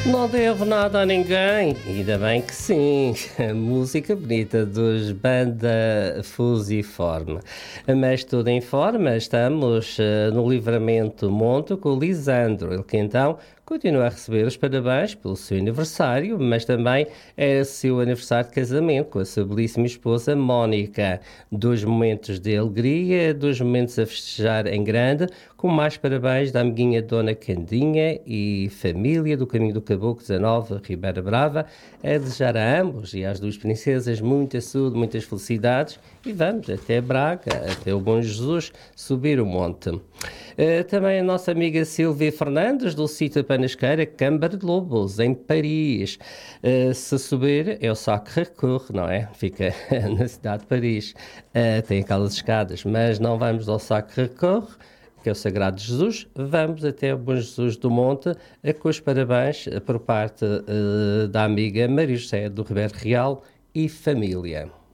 Não devo nada a ninguém, ainda bem que sim. Música bonita dos Banda Fusiforme. Mas tudo em forma, estamos no Livramento Monte com o Lisandro, ele que então continua a receber os parabéns pelo seu aniversário, mas também é o seu aniversário de casamento com a sua belíssima esposa Mónica. Dois momentos de alegria, dois momentos a festejar em grande, com mais parabéns da amiguinha Dona Candinha e família do Caminho do Caboclo 19, Ribeira Brava, a desejar a ambos e às duas princesas muita saúde, muitas felicidades e vamos até Braga, até o Bom Jesus, subir o monte. Também a nossa amiga Silvia Fernandes, do sítio Panasqueira, Câmara de Lobos, em Paris. Se subir, é o Sacré-Cœur, não é? Fica na cidade de Paris. Tem aquelas escadas, mas não vamos ao Sacré-Cœur, que é o Sagrado Jesus, vamos até o Bom Jesus do Monte, com os parabéns por parte da amiga Maria José do Ribeiro Real e família.